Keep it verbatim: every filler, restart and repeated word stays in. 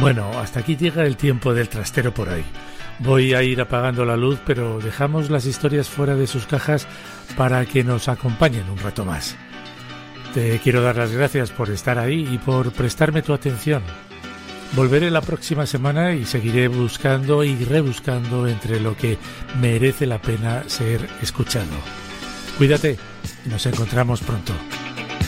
Bueno, hasta aquí llega el tiempo del trastero por hoy. Voy a ir apagando la luz, pero dejamos las historias fuera de sus cajas para que nos acompañen un rato más. Te quiero dar las gracias por estar ahí y por prestarme tu atención. Volveré la próxima semana y seguiré buscando y rebuscando entre lo que merece la pena ser escuchado. Cuídate y nos encontramos pronto.